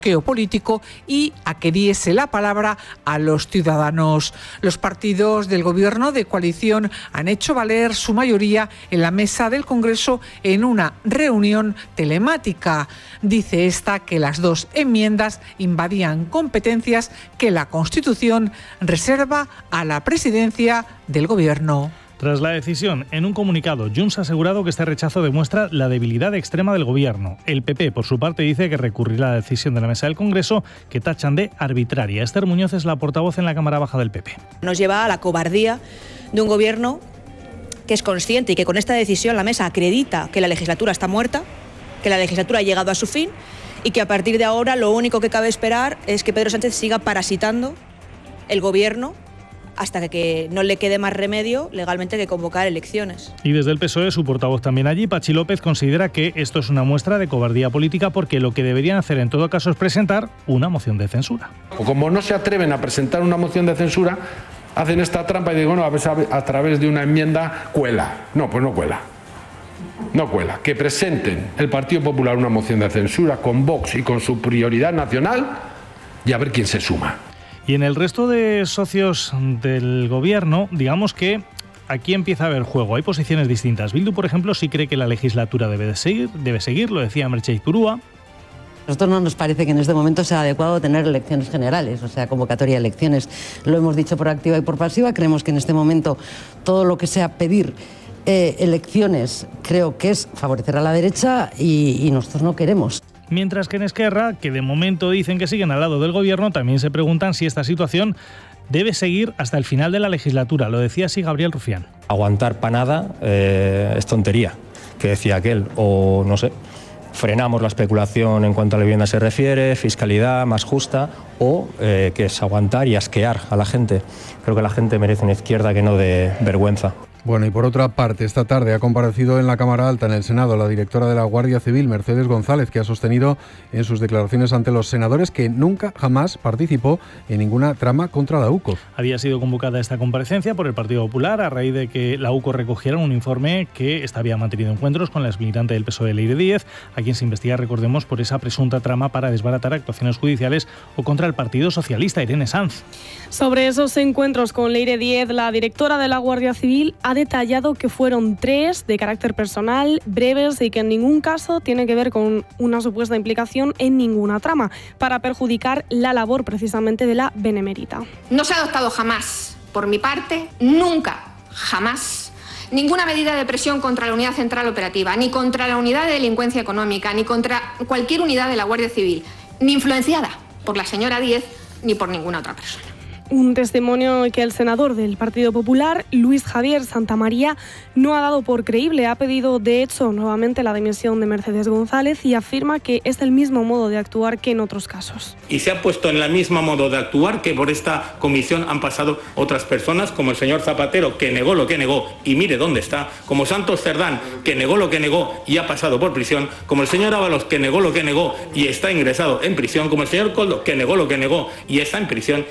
geopolítico y a que diese la palabra a los ciudadanos. Los partidos del gobierno de coalición han hecho valer su mayoría en la mesa del Congreso en una reunión telemática. Dice esta que las dos enmiendas invadían competencias que la Constitución reserva a la presidencia del gobierno. Tras la decisión, en un comunicado, Junts ha asegurado que este rechazo demuestra la debilidad extrema del Gobierno. El PP, por su parte, dice que recurrirá a la decisión de la mesa del Congreso, que tachan de arbitraria. Esther Muñoz es la portavoz en la Cámara Baja del PP. Nos lleva a la cobardía de un Gobierno que es consciente y que con esta decisión la mesa acredita que la legislatura está muerta, que la legislatura ha llegado a su fin y que a partir de ahora lo único que cabe esperar es que Pedro Sánchez siga parasitando el Gobierno hasta que no le quede más remedio legalmente que convocar elecciones. Y desde el PSOE, su portavoz también allí, Patxi López, considera que esto es una muestra de cobardía política porque lo que deberían hacer en todo caso es presentar una moción de censura. Como no se atreven a presentar una moción de censura, hacen esta trampa y digo, no, a través de una enmienda cuela. No, pues no cuela. No cuela. Que presenten el Partido Popular una moción de censura con Vox y con su prioridad nacional y a ver quién se suma. Y en el resto de socios del gobierno, digamos que aquí empieza a haber juego. Hay posiciones distintas. Bildu, por ejemplo, sí cree que la legislatura debe seguir, lo decía Merche Izpurúa. A nosotros no nos parece que en este momento sea adecuado tener elecciones generales, o sea, convocatoria de elecciones. Lo hemos dicho por activa y por pasiva. Creemos que en este momento todo lo que sea pedir elecciones creo que es favorecer a la derecha y nosotros no queremos. Mientras que en Esquerra, que de momento dicen que siguen al lado del gobierno, también se preguntan si esta situación debe seguir hasta el final de la legislatura. Lo decía así Gabriel Rufián. Aguantar panada es tontería, que decía aquel, o no sé, frenamos la especulación en cuanto a la vivienda se refiere, fiscalidad más justa, o que es aguantar y asquear a la gente. Creo que la gente merece una izquierda que no dé vergüenza. Bueno, y por otra parte, esta tarde ha comparecido en la Cámara Alta, en el Senado, la directora de la Guardia Civil, Mercedes González, que ha sostenido en sus declaraciones ante los senadores que nunca jamás participó en ninguna trama contra la UCO. Había sido convocada esta comparecencia por el Partido Popular a raíz de que la UCO recogiera un informe que había mantenido encuentros con la exmilitante del PSOE, Leire Díez, a quien se investiga, recordemos, por esa presunta trama para desbaratar actuaciones judiciales o contra el Partido Socialista, Irene Sanz. Sobre esos encuentros con Leire Díez, la directora de la Guardia Civil ha detallado que fueron 3 de carácter personal, breves y que en ningún caso tienen que ver con una supuesta implicación en ninguna trama para perjudicar la labor precisamente de la benemérita. No se ha adoptado jamás, por mi parte, nunca, jamás, ninguna medida de presión contra la Unidad Central Operativa, ni contra la Unidad de Delincuencia Económica, ni contra cualquier unidad de la Guardia Civil, ni influenciada por la señora Díez ni por ninguna otra persona. Un testimonio que el senador del Partido Popular, Luis Javier Santamaría, no ha dado por creíble. Ha pedido, de hecho, nuevamente la dimisión de Mercedes González y afirma que es el mismo modo de actuar que en otros casos. Y se ha puesto en el mismo modo de actuar que por esta comisión han pasado otras personas, como el señor Zapatero, que negó lo que negó y mire dónde está, como Santos Cerdán, que negó lo que negó y ha pasado por prisión, como el señor Ábalos, que negó lo que negó y está ingresado en prisión, como el señor Koldo, que negó lo que negó y está en prisión.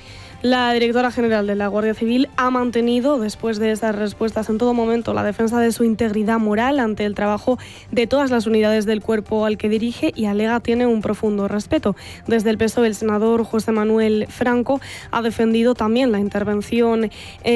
La directora general de la Guardia Civil ha mantenido, después de estas respuestas, en todo momento la defensa de su integridad moral ante el trabajo de todas las unidades del cuerpo al que dirige y alega tiene un profundo respeto. Desde el PSOE, el senador José Manuel Franco ha defendido también la intervención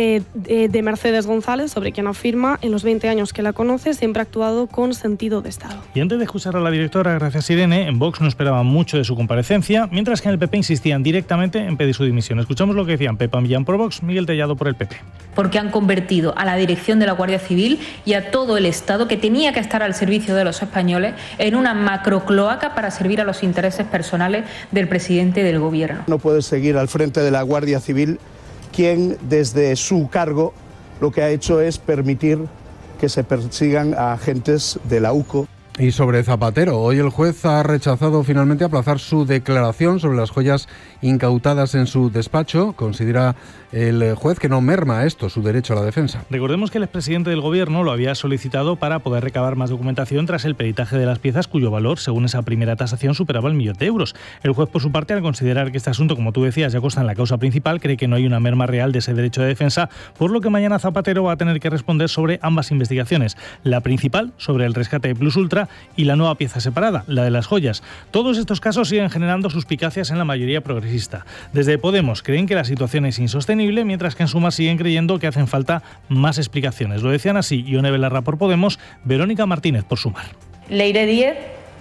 de Mercedes González, sobre quien afirma en los 20 años que la conoce siempre ha actuado con sentido de Estado. Y antes de escuchar a la directora, gracias Irene, en Vox no esperaban mucho de su comparecencia, mientras que en el PP insistían directamente en pedir su dimisión. Escuchamos lo que decían Pepa Millán por Vox, Miguel Tellado por el PP. Porque han convertido a la dirección de la Guardia Civil y a todo el Estado, que tenía que estar al servicio de los españoles, en una macrocloaca para servir a los intereses personales del presidente del gobierno. No puede seguir al frente de la Guardia Civil quien desde su cargo lo que ha hecho es permitir que se persigan a agentes de la UCO. Y sobre Zapatero, hoy el juez ha rechazado finalmente aplazar su declaración sobre las joyas incautadas en su despacho. Considera el juez que no merma esto su derecho a la defensa. Recordemos que el expresidente del gobierno lo había solicitado para poder recabar más documentación tras el peritaje de las piezas cuyo valor, según esa primera tasación, superaba el 1.000.000 de euros. El juez, por su parte, al considerar que este asunto, como tú decías, ya consta en la causa principal, cree que no hay una merma real de ese derecho de defensa, por lo que mañana Zapatero va a tener que responder sobre ambas investigaciones. La principal, sobre el rescate de Plus Ultra, compra y la nueva pieza separada, la de las joyas. Todos estos casos siguen generando suspicacias en la mayoría progresista. Desde Podemos creen que la situación es insostenible, mientras que en Sumar siguen creyendo que hacen falta más explicaciones. Lo decían así Ione Belarra por Podemos, Verónica Martínez por Sumar. Leire Díez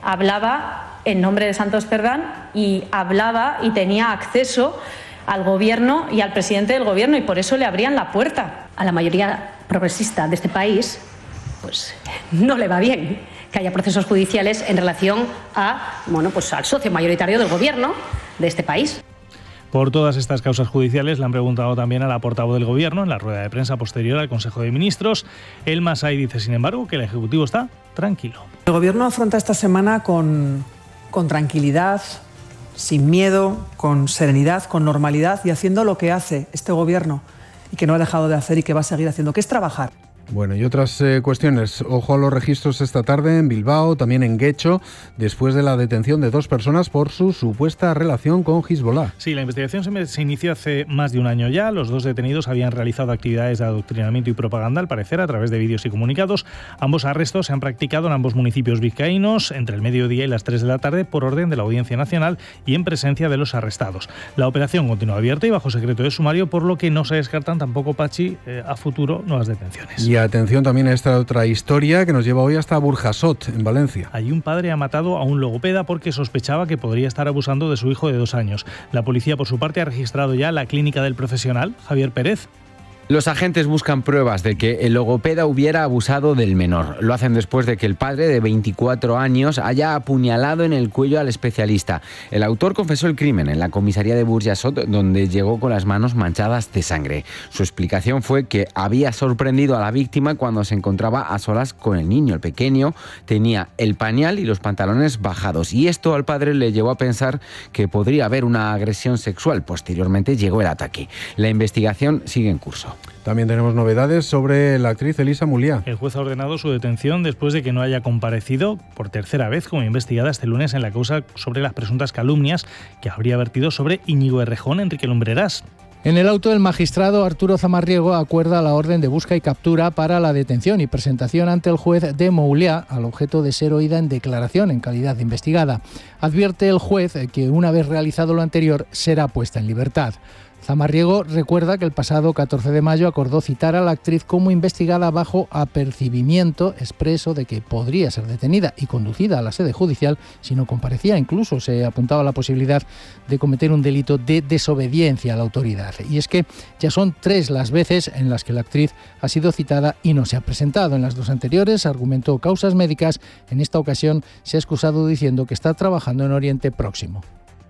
hablaba en nombre de Santos Cerdán y hablaba y tenía acceso al gobierno y al presidente del gobierno, y por eso le abrían la puerta. A la mayoría progresista de este país pues no le va bien que haya procesos judiciales en relación a, pues al socio mayoritario del gobierno de este país. Por todas estas causas judiciales le han preguntado también a la portavoz del Gobierno en la rueda de prensa posterior al Consejo de Ministros. El Masai dice, sin embargo, que el Ejecutivo está tranquilo. El Gobierno afronta esta semana con tranquilidad, sin miedo, con serenidad, con normalidad y haciendo lo que hace este Gobierno y que no ha dejado de hacer y que va a seguir haciendo, que es trabajar. Bueno, y otras cuestiones. Ojo a los registros esta tarde en Bilbao, también en Guecho, después de la detención de 2 personas por su supuesta relación con Hezbollah. Sí, la investigación se inició hace más de un año ya. Los 2 detenidos habían realizado actividades de adoctrinamiento y propaganda, al parecer, a través de vídeos y comunicados. Ambos arrestos se han practicado en ambos municipios vizcaínos entre el mediodía y las 3 de la tarde por orden de la Audiencia Nacional y en presencia de los arrestados. La operación continúa abierta y bajo secreto de sumario, por lo que no se descartan tampoco, Pachi, a futuro nuevas detenciones. Y atención también a esta otra historia que nos lleva hoy hasta Burjasot, en Valencia. Allí un padre ha matado a un logopeda porque sospechaba que podría estar abusando de su hijo de 2 años. La policía, por su parte, ha registrado ya la clínica del profesional, Javier Pérez. Los agentes buscan pruebas de que el logopeda hubiera abusado del menor. Lo hacen después de que el padre, de 24 años, haya apuñalado en el cuello al especialista. El autor confesó el crimen en la comisaría de Burjasot, donde llegó con las manos manchadas de sangre. Su explicación fue que había sorprendido a la víctima cuando se encontraba a solas con el niño. El pequeño tenía el pañal y los pantalones bajados, y esto al padre le llevó a pensar que podría haber una agresión sexual. Posteriormente llegó el ataque. La investigación sigue en curso. También tenemos novedades sobre la actriz Elisa Muliá. El juez ha ordenado su detención después de que no haya comparecido por tercera vez como investigada este lunes en la causa sobre las presuntas calumnias que habría vertido sobre Íñigo Errejón, Enrique Lumbreras. En el auto, el magistrado Arturo Zamarriego acuerda la orden de busca y captura para la detención y presentación ante el juez de Mouliá, al objeto de ser oída en declaración en calidad de investigada. Advierte el juez que, una vez realizado lo anterior, será puesta en libertad. Zamarriego recuerda que el pasado 14 de mayo acordó citar a la actriz como investigada bajo apercibimiento expreso de que podría ser detenida y conducida a la sede judicial si no comparecía. Incluso se apuntaba la posibilidad de cometer un delito de desobediencia a la autoridad. Y es que ya son 3 las veces en las que la actriz ha sido citada y no se ha presentado. En las 2 anteriores argumentó causas médicas. En esta ocasión se ha excusado diciendo que está trabajando en Oriente Próximo.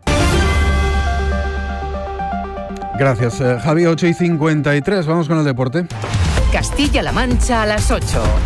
Gracias, Javi. 8:53. Vamos con el deporte. Castilla-La Mancha a las 8.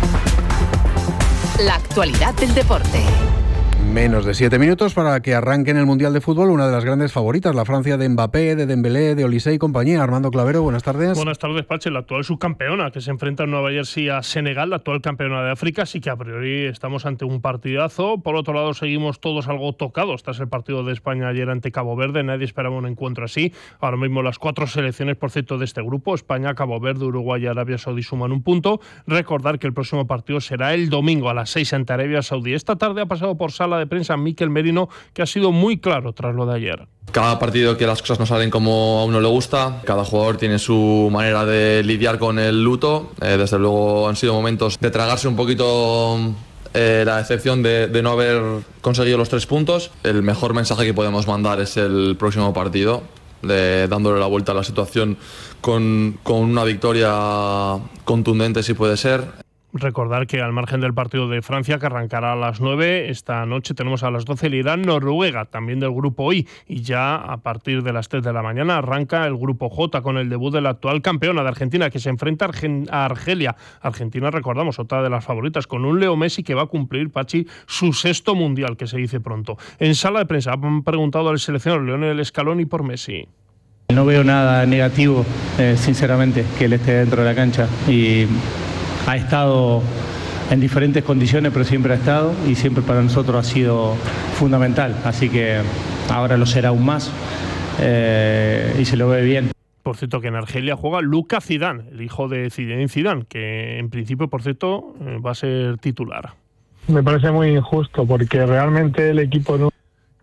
La actualidad del deporte. Menos de 7 minutos para que arranque en el Mundial de Fútbol una de las grandes favoritas, la Francia de Mbappé, de Dembélé, de Olise y compañía. Armando Clavero, buenas tardes. Buenas tardes, Pache. La actual subcampeona que se enfrenta en Nueva Jersey a Senegal, la actual campeona de África, así que a priori estamos ante un partidazo. Por otro lado, seguimos todos algo tocados tras el partido de España ayer ante Cabo Verde. Nadie esperaba un encuentro así. Ahora mismo las 4 selecciones, por cierto, de este grupo, España, Cabo Verde, Uruguay y Arabia Saudí, suman un punto. Recordar que el próximo partido será el domingo a las 6 ante Arabia Saudí. Esta tarde ha pasado por sala de prensa Mikel Merino, que ha sido muy claro tras lo de ayer. Cada partido que las cosas no salen como a uno le gusta, cada jugador tiene su manera de lidiar con el luto. Desde luego han sido momentos de tragarse un poquito la decepción de no haber conseguido los 3 puntos. El mejor mensaje que podemos mandar es el próximo partido, dándole la vuelta a la situación con una victoria contundente si puede ser. Recordar que al margen del partido de Francia, que arrancará a las 9, esta noche tenemos a las 12 el Irán-Noruega, también del grupo I, y ya a partir de las 3 de la mañana arranca el grupo J con el debut de la actual campeona de Argentina, que se enfrenta a Argelia. Argentina, recordamos, otra de las favoritas, con un Leo Messi que va a cumplir, Pachi, su 6º mundial, que se dice pronto. En sala de prensa han preguntado al seleccionador Lionel Scaloni por Messi. No veo nada negativo, sinceramente, que él esté dentro de la cancha, y ha estado en diferentes condiciones, pero siempre ha estado y siempre para nosotros ha sido fundamental. Así que ahora lo será aún más y se lo ve bien. Por cierto, que en Argelia juega Luka Zidane, el hijo de Zinedine Zidane, que en principio, por cierto, va a ser titular. Me parece muy injusto porque realmente el equipo no...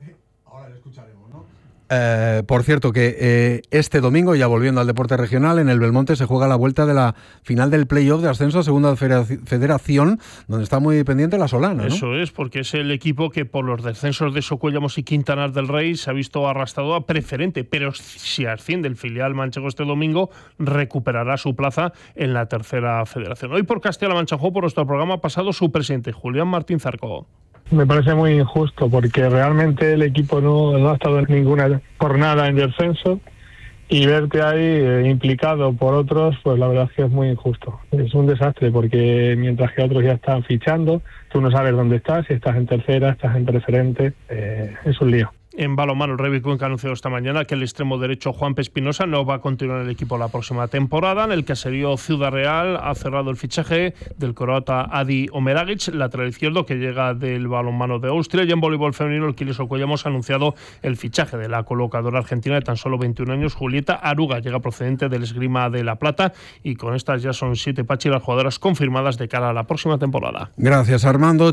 Por cierto, que este domingo, ya volviendo al deporte regional, en el Belmonte se juega la vuelta de la final del play-off de ascenso a Segunda Federación, donde está muy pendiente la Solana, ¿no? Eso es, porque es el equipo que por los descensos de Socuéllamos y Quintanar del Rey se ha visto arrastrado a preferente, pero si asciende el filial manchego este domingo, recuperará su plaza en la Tercera Federación. Hoy por Castilla-La Mancha jugó por nuestro programa pasado su presidente, Julián Martín Zarco. Me parece muy injusto porque realmente el equipo no ha estado en ninguna jornada en descenso y verte ahí implicado por otros, pues la verdad es que es muy injusto. Es un desastre porque mientras que otros ya están fichando, tú no sabes dónde estás, si estás en tercera, estás en preferente, es un lío. En balonmano, el Revi Cuenca ha anunciado esta mañana que el extremo derecho Juan Espinosa no va a continuar en el equipo la próxima temporada. En el caserío Ciudad Real ha cerrado el fichaje del croata Adi Omeragic, lateral izquierdo que llega del balonmano de Austria. Y en voleibol femenino, el Quiles Socuéllamos ha anunciado el fichaje de la colocadora argentina de tan solo 21 años, Julieta Aruga, llega procedente del Esgrima de La Plata, y con estas ya son 7 las jugadoras confirmadas de cara a la próxima temporada. Gracias, Armando.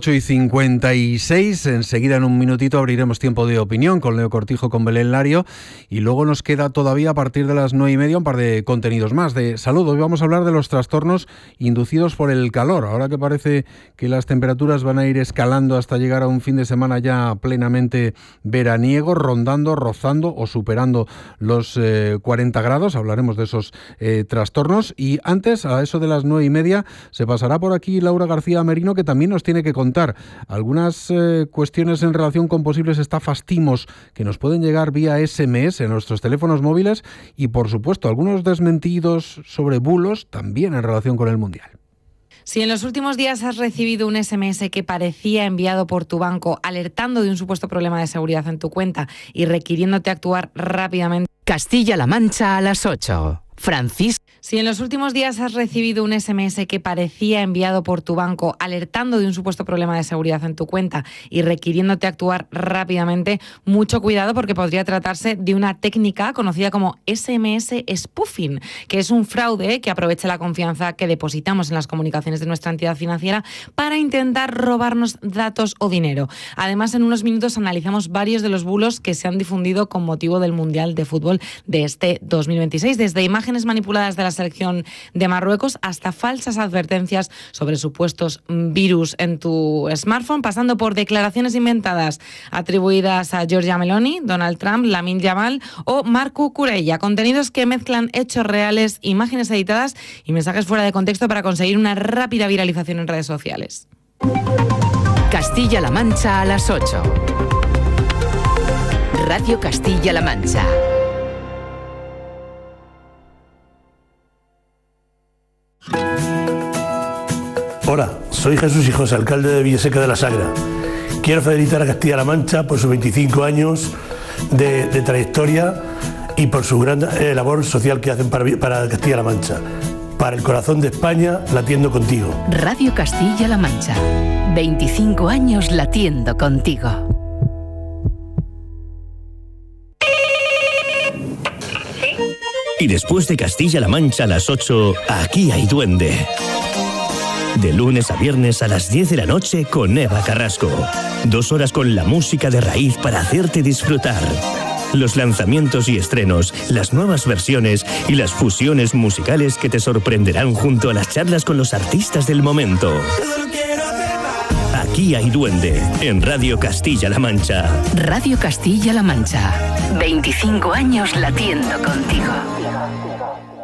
8:56. Enseguida, en un minutito, abriremos tiempo de opinión con Leo Cortijo, con Belén Lario, y luego nos queda todavía a partir de las 9:30 un par de contenidos más de salud. Hoy vamos a hablar de los trastornos inducidos por el calor, ahora que parece que las temperaturas van a ir escalando hasta llegar a un fin de semana ya plenamente veraniego, rondando, rozando o superando los 40 grados. Hablaremos de esos trastornos, y antes, a eso de las 9:30, se pasará por aquí Laura García Merino, que también nos tiene que contar algunas cuestiones en relación con posibles estafas timos que nos pueden llegar vía SMS en nuestros teléfonos móviles, y por supuesto algunos desmentidos sobre bulos también en relación con el Mundial. Si en los últimos días has recibido un SMS que parecía enviado por tu banco alertando de un supuesto problema de seguridad en tu cuenta y requiriéndote actuar rápidamente... Castilla-La Mancha a las 8. Francisco. Si en los últimos días has recibido un SMS que parecía enviado por tu banco alertando de un supuesto problema de seguridad en tu cuenta y requiriéndote actuar rápidamente, mucho cuidado, porque podría tratarse de una técnica conocida como SMS spoofing, que es un fraude que aprovecha la confianza que depositamos en las comunicaciones de nuestra entidad financiera para intentar robarnos datos o dinero. Además, en unos minutos analizamos varios de los bulos que se han difundido con motivo del Mundial de Fútbol de este 2026, desde imágenes manipuladas de la selección de Marruecos hasta falsas advertencias sobre supuestos virus en tu smartphone, pasando por declaraciones inventadas atribuidas a Giorgia Meloni, Donald Trump, Lamine Yamal o Marco Cureia. Contenidos que mezclan hechos reales, imágenes editadas y mensajes fuera de contexto para conseguir una rápida viralización en redes sociales. Castilla-La Mancha a las 8. Radio Castilla-La Mancha. Hola, soy Jesús Hijos, alcalde de Villaseca de la Sagra. Quiero felicitar a Castilla-La Mancha por sus 25 años de trayectoria y por su gran labor social que hacen para Castilla-La Mancha. Para el corazón de España, latiendo contigo. Radio Castilla-La Mancha. 25 años latiendo contigo. Y después de Castilla-La Mancha a las 8, aquí hay duende. De lunes a viernes a las 10 de la noche con Eva Carrasco. 2 horas con la música de raíz para hacerte disfrutar. Los lanzamientos y estrenos, las nuevas versiones y las fusiones musicales que te sorprenderán junto a las charlas con los artistas del momento. Aquí hay duende, en Radio Castilla-La Mancha. Radio Castilla-La Mancha. 25 años latiendo contigo.